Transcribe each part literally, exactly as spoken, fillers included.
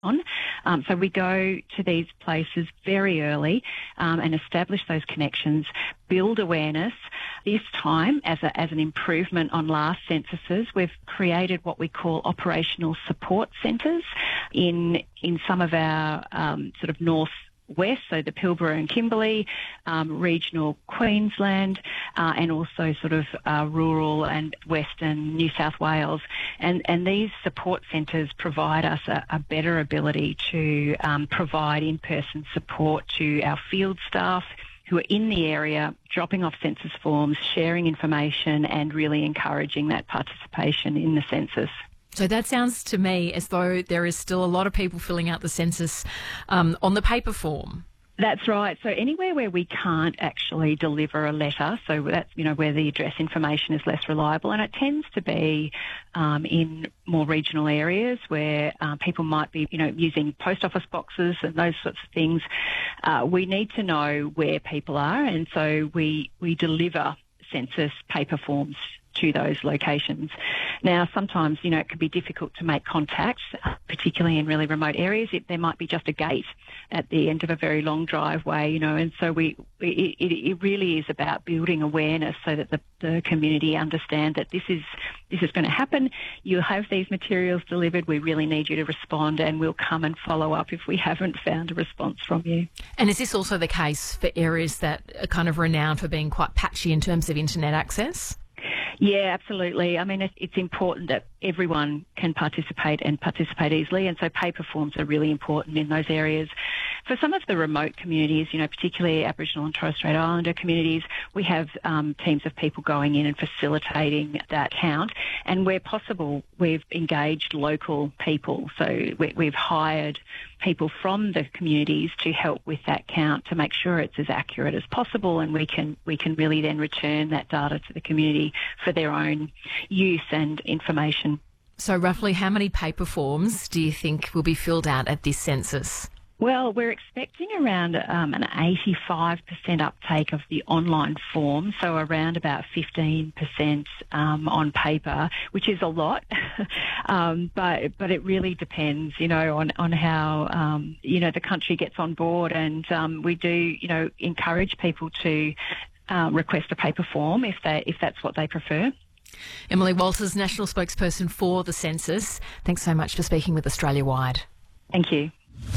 on. Um, so we go to these places very early um, and establish those connections, build awareness. This time, as, a, as an improvement on last censuses, we've created what we call operational support centres in in some of our um, sort of north west, so the Pilbara and Kimberley, um, regional Queensland, uh, and also sort of uh, rural and western New South Wales. And, and these support centres provide us a, a better ability to um, provide in-person support to our field staff who are in the area, dropping off census forms, sharing information, and really encouraging that participation in the census. So that sounds to me as though there is still a lot of people filling out the census um, on the paper form. That's right. So anywhere where we can't actually deliver a letter, so that's, you know, where the address information is less reliable, and it tends to be um, in more regional areas where uh, people might be, you know, using post office boxes and those sorts of things. Uh, we need to know where people are, and so we, we deliver census paper forms to those locations. Now, sometimes, you know, it can be difficult to make contact, particularly in really remote areas. It, there might be just a gate at the end of a very long driveway, you know, and so we it, it, it really is about building awareness so that the, the community understand that this is this is going to happen. You'll have these materials delivered. We really need you to respond, and we'll come and follow up if we haven't found a response from you. And is this also the case for areas that are kind of renowned for being quite patchy in terms of internet access? Yeah, absolutely. I mean, it's important that everyone can participate and participate easily, and so paper forms are really important in those areas. For some of the remote communities, you know, particularly Aboriginal and Torres Strait Islander communities, we have um, teams of people going in and facilitating that count, and where possible, we've engaged local people. So we, we've hired people from the communities to help with that count to make sure it's as accurate as possible, and we can we can really then return that data to the community for their own use and information. So roughly how many paper forms do you think will be filled out at this census? Well, we're expecting around um, an eighty-five percent uptake of the online form, so around about fifteen percent um, on paper, which is a lot. um, but but it really depends, you know, on, on how, um, you know, the country gets on board. And um, we do, you know, encourage people to uh, request a paper form if they if that's what they prefer. Emily Walters, National Spokesperson for the Census. Thanks so much for speaking with Australia Wide. Thank you.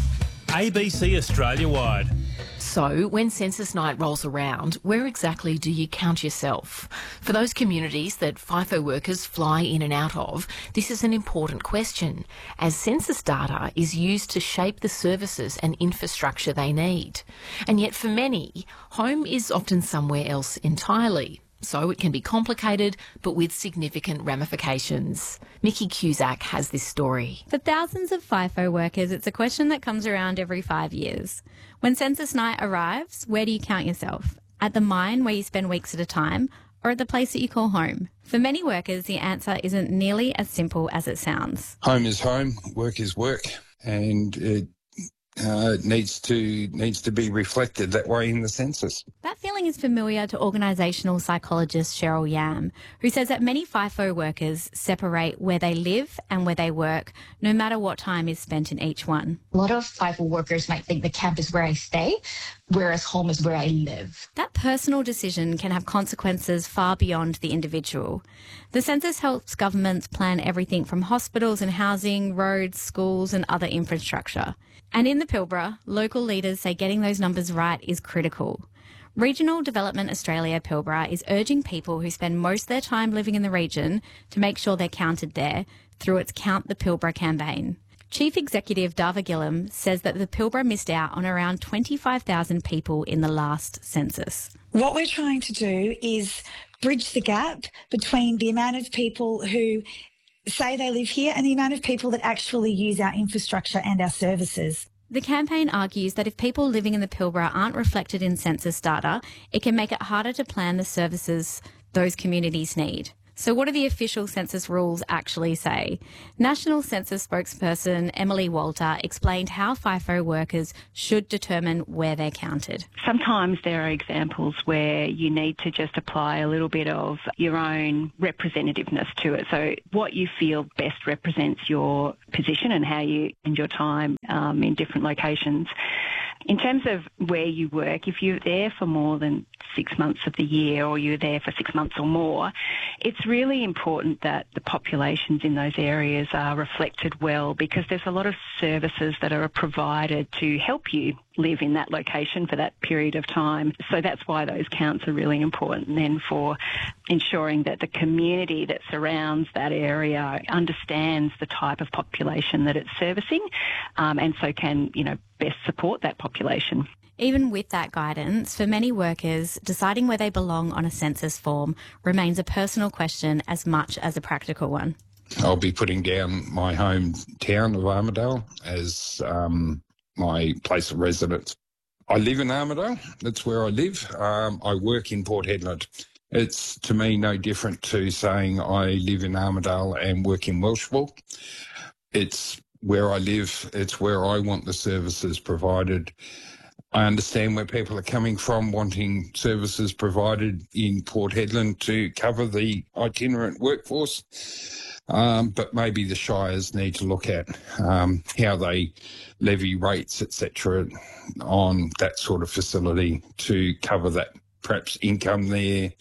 A B C Australia Wide. So, when Census Night rolls around, where exactly do you count yourself? For those communities that FIFO workers fly in and out of, this is an important question, as census data is used to shape the services and infrastructure they need. And yet for many, home is often somewhere else entirely. So it can be complicated, but with significant ramifications. Mickey Cusack has this story. For thousands of FIFO workers, it's a question that comes around every five years. When Census Night arrives, where do you count yourself? At the mine where you spend weeks at a time, or at the place that you call home? For many workers, the answer isn't nearly as simple as it sounds. Home is home, work is work, and it Uh, needs to needs to be reflected that way in the census. That feeling is familiar to organisational psychologist Cheryl Yam, who says that many FIFO workers separate where they live and where they work, no matter what time is spent in each one. A lot of FIFO workers might think the camp is where I stay, whereas home is where I live. That personal decision can have consequences far beyond the individual. The census helps governments plan everything from hospitals and housing, roads, schools and other infrastructure. And in the Pilbara, local leaders say getting those numbers right is critical. Regional Development Australia Pilbara is urging people who spend most of their time living in the region to make sure they're counted there through its Count the Pilbara campaign. Chief Executive Dava Gillam says that the Pilbara missed out on around twenty-five thousand people in the last census. What we're trying to do is bridge the gap between the amount of people who say they live here and the amount of people that actually use our infrastructure and our services. The campaign argues that if people living in the Pilbara aren't reflected in census data, it can make it harder to plan the services those communities need. So what do the official census rules actually say? National Census spokesperson Emily Walter explained how FIFO workers should determine where they're counted. Sometimes there are examples where you need to just apply a little bit of your own representativeness to it. So what you feel best represents your position and how you spend your time um, in different locations. In terms of where you work, if you're there for more than six months of the year or you're there for six months or more, it's really important that the populations in those areas are reflected well, because there's a lot of services that are provided to help you live in that location for that period of time. So that's why those counts are really important then for ensuring that the community that surrounds that area understands the type of population that it's servicing, um, and so can, you know, best support that population. Even with that guidance, for many workers, deciding where they belong on a census form remains a personal question as much as a practical one. I'll be putting down my hometown of Armidale as um, my place of residence. I live in Armidale. That's where I live. Um, I work in Port Hedland. It's, to me, no different to saying I live in Armidale and work in Welshpool. It's where I live. It's where I want the services provided. I understand where people are coming from, wanting services provided in Port Hedland to cover the itinerant workforce. Um, but maybe the shires need to look at um, how they levy rates, et cetera, on that sort of facility to cover that perhaps income they're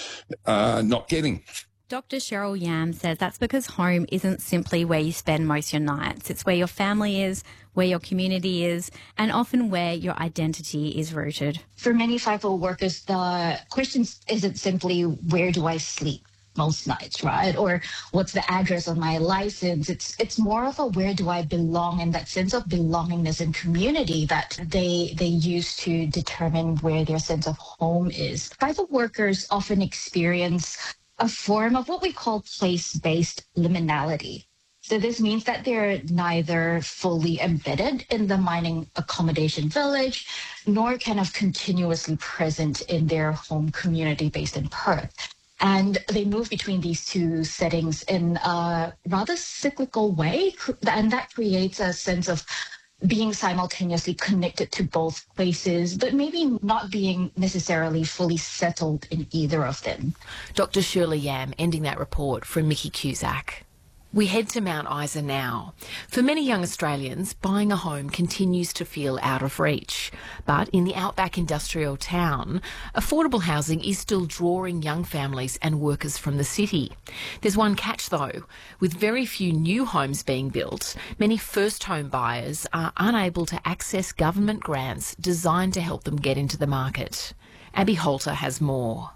uh, not getting. Doctor Cheryl Yam says that's because home isn't simply where you spend most of your nights. It's where your family is, where your community is, and often where your identity is rooted. For many FIFO workers, the question isn't simply where do I sleep most nights, right? Or what's the address on my license? It's it's more of a where do I belong, and that sense of belongingness and community that they they use to determine where their sense of home is. FIFO workers often experience a form of what we call place-based liminality. So this means that they're neither fully embedded in the mining accommodation village, nor kind of continuously present in their home community based in Perth. And they move between these two settings in a rather cyclical way, and that creates a sense of being simultaneously connected to both places, but maybe not being necessarily fully settled in either of them. Doctor Shirley Yam ending that report from Mickey Cusack. We head to Mount Isa now. For many young Australians, buying a home continues to feel out of reach. But in the outback industrial town, affordable housing is still drawing young families and workers from the city. There's one catch though. With very few new homes being built, many first home buyers are unable to access government grants designed to help them get into the market. Abby Holter has more.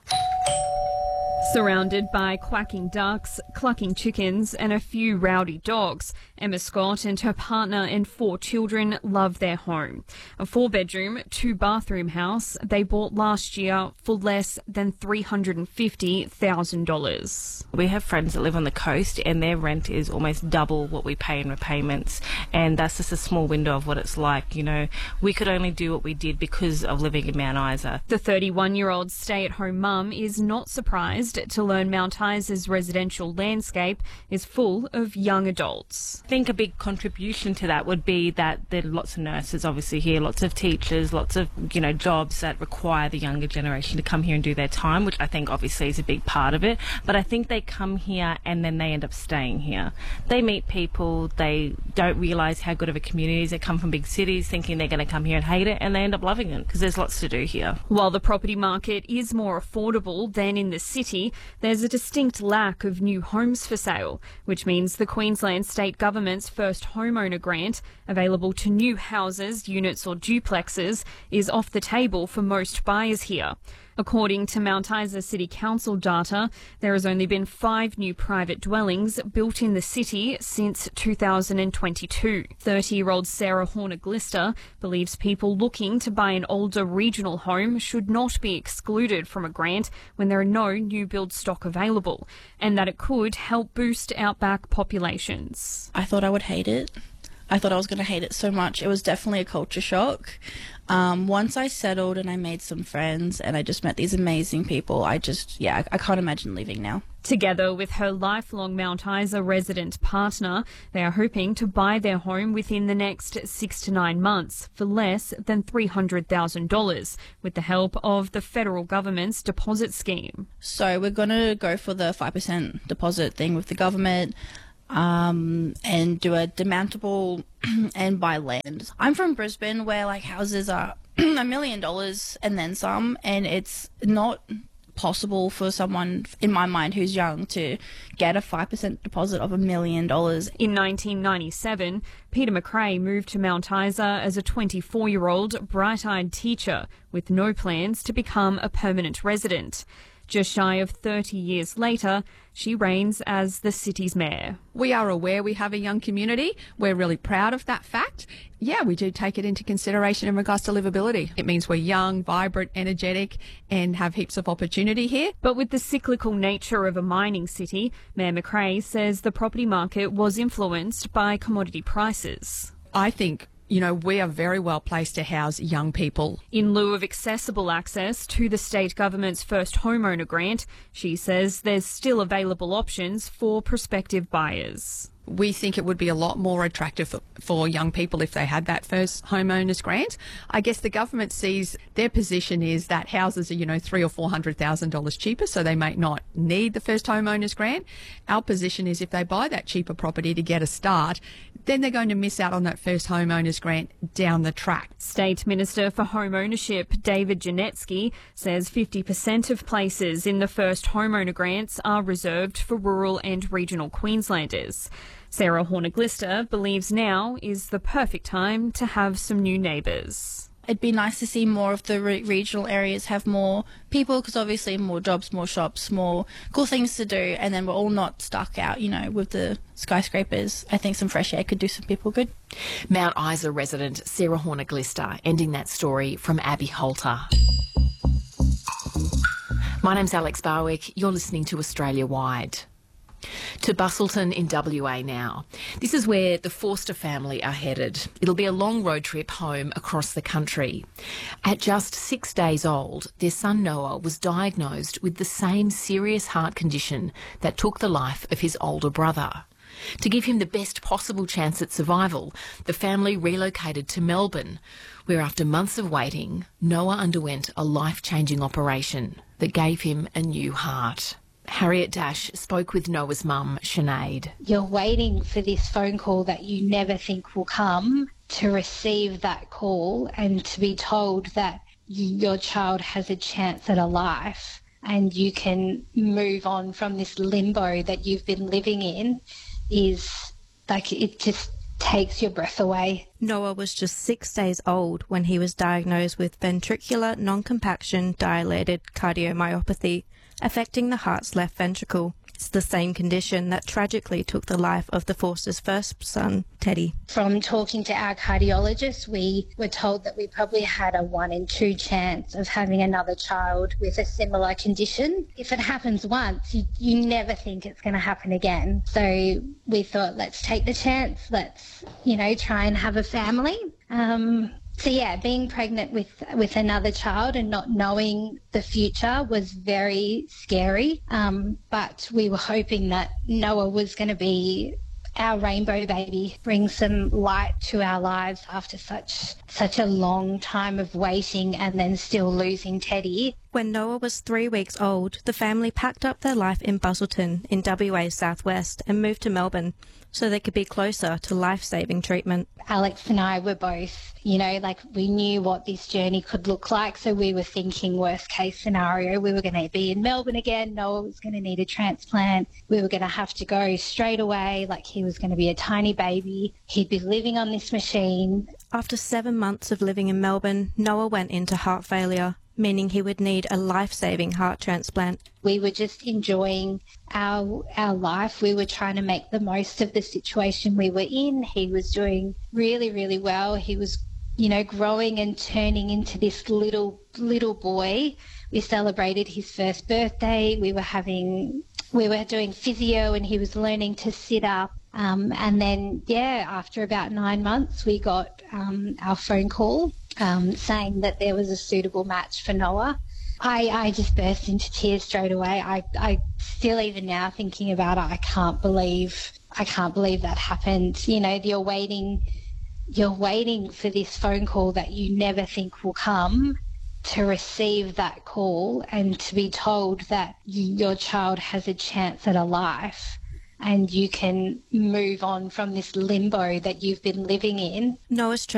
Surrounded by quacking ducks, clucking chickens and a few rowdy dogs, Emma Scott and her partner and four children love their home. A four-bedroom, two-bathroom house they bought last year for less than three hundred fifty thousand dollars. We have friends that live on the coast and their rent is almost double what we pay in repayments, and that's just a small window of what it's like. You know, we could only do what we did because of living in Mount Isa. The thirty-one-year-old stay-at-home mum is not surprised to learn Mount Isa's residential landscape is full of young adults. I think a big contribution to that would be that there are lots of nurses obviously here, lots of teachers, lots of, you know, jobs that require the younger generation to come here and do their time, which I think obviously is a big part of it. But I think they come here and then they end up staying here. They meet people, they don't realise how good of a community it is. They come from big cities thinking they're going to come here and hate it, and they end up loving it because there's lots to do here. While the property market is more affordable than in the city, there's a distinct lack of new homes for sale, which means the Queensland State Government's first homeowner grant, available to new houses, units or duplexes, is off the table for most buyers here. According to Mount Isa City Council data, there has only been five new private dwellings built in the city since two thousand twenty-two. thirty-year-old Sarah Horner-Glister believes people looking to buy an older regional home should not be excluded from a grant when there are no new build stock available, and that it could help boost outback populations. I thought I would hate it. I thought I was going to hate it so much. It was definitely a culture shock. Um, once I settled and I made some friends and I just met these amazing people, I just, yeah, I, I can't imagine leaving now. Together with her lifelong Mount Isa resident partner, they are hoping to buy their home within the next six to nine months for less than three hundred thousand dollars with the help of the federal government's deposit scheme. So we're going to go for the five percent deposit thing with the government. Um, and do a demountable and buy land. I'm from Brisbane, where like houses are a million dollars and then some, and it's not possible for someone, in my mind, who's young to get a five percent deposit of a million dollars. In nineteen ninety-seven, Peter McRae moved to Mount Isa as a twenty-four-year-old bright-eyed teacher with no plans to become a permanent resident. Just shy of thirty years later, she reigns as the city's mayor. We are aware we have a young community. We're really proud of that fact. Yeah, we do take it into consideration in regards to livability. It means we're young, vibrant, energetic, and have heaps of opportunity here. But with the cyclical nature of a mining city, Mayor McRae says the property market was influenced by commodity prices. I think you know, we are very well placed to house young people. In lieu of accessible access to the state government's first homeowner grant, she says there's still available options for prospective buyers. We think it would be a lot more attractive for, for young people if they had that first homeowners grant. I guess the government sees their position is that houses are, you know, three or four hundred thousand dollars cheaper, so they may not need the first homeowners grant. Our position is if they buy that cheaper property to get a start, then they're going to miss out on that first homeowners grant down the track. State Minister for Home Ownership David Janetsky says fifty percent of places in the first homeowner grants are reserved for rural and regional Queenslanders. Sarah Horner-Glister believes now is the perfect time to have some new neighbours. It'd be nice to see more of the re- regional areas have more people, because obviously more jobs, more shops, more cool things to do, and then we're all not stuck out, you know, with the skyscrapers. I think some fresh air could do some people good. Mount Isa resident Sarah Horner-Glister ending that story from Abby Holter. My name's Alex Barwick. You're listening to Australia Wide. To Busselton in W A now. This is where the Forster family are headed. It'll be a long road trip home across the country. At just six days old, their son Noah was diagnosed with the same serious heart condition that took the life of his older brother. To give him the best possible chance at survival, the family relocated to Melbourne, where after months of waiting, Noah underwent a life-changing operation that gave him a new heart. Harriet Dash spoke with Noah's mum, Sinead. You're waiting for this phone call that you never think will come, to receive that call and to be told that your child has a chance at a life and you can move on from this limbo that you've been living in, is like, it just takes your breath away. Noah was just six days old when he was diagnosed with ventricular non-compaction dilated cardiomyopathy, affecting the heart's left ventricle. It's the same condition that tragically took the life of the Forsters' first son, Teddy. From talking to our cardiologist, we were told that we probably had a one in two chance of having another child with a similar condition. If it happens once, you, you never think it's going to happen again. So we thought, let's take the chance. Let's, you know, try and have a family. Um, So yeah, being pregnant with with another child and not knowing the future was very scary. Um, but we were hoping that Noah was going to be our rainbow baby, bring some light to our lives after such such a long time of waiting and then still losing Teddy. When Noah was three weeks old, the family packed up their life in Busselton in W A's southwest and moved to Melbourne so they could be closer to life-saving treatment. Alex and I were both, you know, like we knew what this journey could look like, so we were thinking worst case scenario, we were going to be in Melbourne again, Noah was going to need a transplant, we were going to have to go straight away, like he was going to be a tiny baby, he'd be living on this machine. After seven months of living in Melbourne, Noah went into heart failure, meaning he would need a life-saving heart transplant. We were just enjoying our our life. We were trying to make the most of the situation we were in. He was doing really, really well. He was, you know, growing and turning into this little, little boy. We celebrated his first birthday. We were having, we were doing physio and he was learning to sit up. Um, and then, yeah, after about nine months, we got um, our phone call um, saying that there was a suitable match for Noah. I, I just burst into tears straight away. I, I still, even now, thinking about it, I can't believe, I can't believe that happened. You know, you're waiting, you're waiting for this phone call that you never think will come, to receive that call and to be told that you, your child has a chance at a life and you can move on from this limbo that you've been living in. Noah's